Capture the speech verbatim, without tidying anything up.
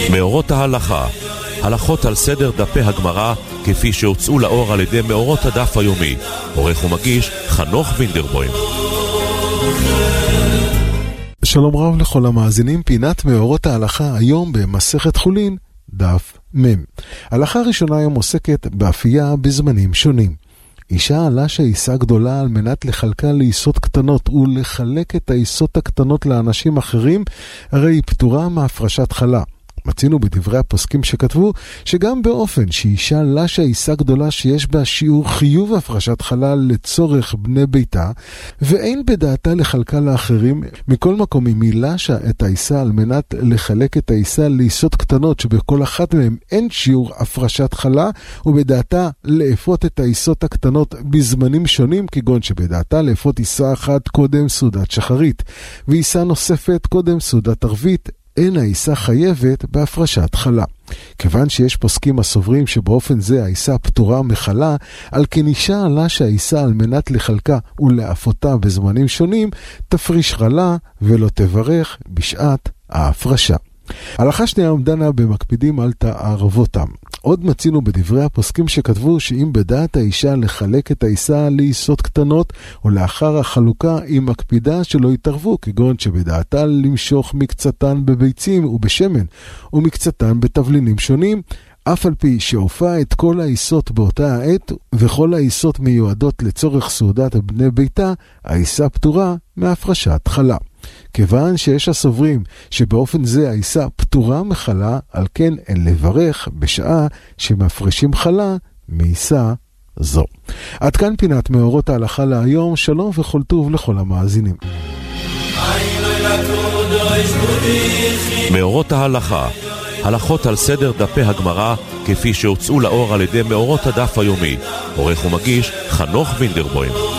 מאורות ההלכה, הלכות על סדר דפי הגמרא כפי שהוצאו לאור על ידי מאורות הדף היומי. עורך ומגיש חנוך וינדרבוים. שלום רב לכל המאזינים, פינת מאורות ההלכה היום במסכת חולין, דף מם. ההלכה הראשונה היום עוסקת באפייה בזמנים שונים. אישה עלה שעיסה גדולה על מנת לחלקה לעיסות קטנות ולחלק את העיסות הקטנות לאנשים אחרים, הרי היא פטורה מהפרשת חלה. מצינו בדברי הפוסקים שכתבו שגם באופן שאישה לשה עיסה גדולה שיש בה שיעור חיוב הפרשת חלה לצורך בני ביתה, ואין בדעתה לחלקה לאחרים, מכל מקום אם היא לשה את העיסה על מנת לחלק את העיסה לעיסות קטנות שבכל אחת מהם אין שיעור הפרשת חלה, ובדעתה לאפות את העיסות הקטנות בזמנים שונים, כגון שבדעתה לאפות עיסה אחת קודם סעודת שחרית, ועיסה נוספת קודם סעודת ערבית, אין העיסה חייבת בהפרשת חלה. כיוון שיש פוסקים הסוברים שבאופן זה העיסה פטורה מחלה, על כן אישה עלה שהעיסה על מנת לחלקה ולאפותה בזמנים שונים, תפריש חלה ולא תברך בשעת ההפרשה. הלכה שנייה דנה במקפידים על תערבותם. עוד מצינו בדברי הפוסקים שכתבו שאם בדעת האישה לחלק את העיסה לעיסות קטנות, או לאחר החלוקה היא מקפידה שלא יתערבו, כגון שבדעתה למשוך מקצתן בביצים ובשמן, ומקצתן בתבלינים שונים, אף על פי שהופעה את כל העיסות באותה העת, וכל העיסות מיועדות לצורך סעודת בני ביתה, העיסה פטורה מהפרשת חלה. כיוון שיש הסוברים שבאופן זה העיסה פטורה מחלה, על כן אין לברך בשעה שמפרשים חלה מעיסה זו. עד כאן פינת מאורות ההלכה להיום. שלום וכל טוב לכל המאזינים. מאורות ההלכה, הלכות על סדר דפי הגמרא כפי שהוצאו לאור על ידי מאורות הדף היומי. עורך ומגיש חנוך וינדרבוים.